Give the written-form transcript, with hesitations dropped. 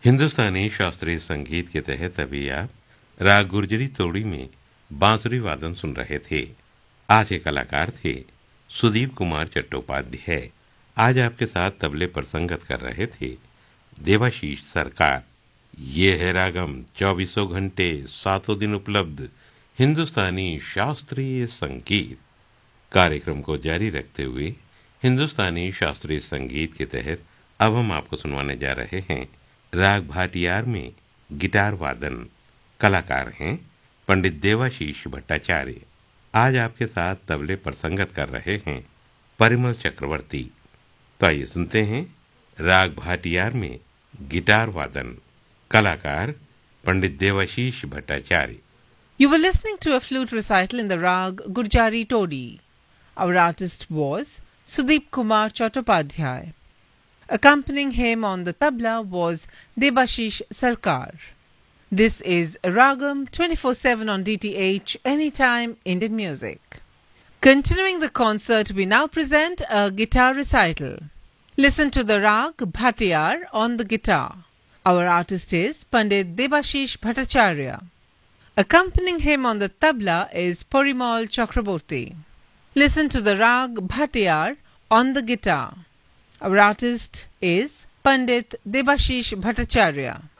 हिंदुस्तानी शास्त्रीय संगीत के तहत अभी आप राग गुर्जरी तोड़ी में बांसुरी वादन सुन रहे थे। आज के कलाकार थे सुदीप कुमार चट्टोपाध्याय। आज आपके साथ तबले पर संगत कर रहे थे देवाशीष सरकार। ये है रागम 24 घंटे 7 दिन उपलब्ध हिंदुस्तानी शास्त्रीय संगीत। कार्यक्रम को जारी रखते हुए हिंदुस्तानी शास्त्रीय संगीत के तहत अब हम आपको सुनवाने जा रहे हैं राग भाटियार में गिटार वादन। कलाकार हैं पंडित देवाशीष भट्टाचार्य। आज आपके साथ तबले पर संगत कर रहे हैं परिमल चक्रवर्ती। तो आइए सुनते हैं राग भाटियार में गिटार वादन। कलाकार पंडित Debashish Bhattacharya. You were listening to a flute recital in the rag Gurjari Todi. Our artist was Sudeep Kumar Chattopadhyay. Accompanying him on the tabla was Debashish Sarkar. This is Ragam 24/7 on DTH Anytime Indian Music. Continuing the concert, we now present a guitar recital. Listen to the rag Bhatiyar on the guitar. Our artist is Pandit Debashish Bhattacharya. Accompanying him on the tabla is Parimal Chakraborty. Listen to the rag Bhatiyar on the guitar. Our artist is Pandit Debashish Bhattacharya.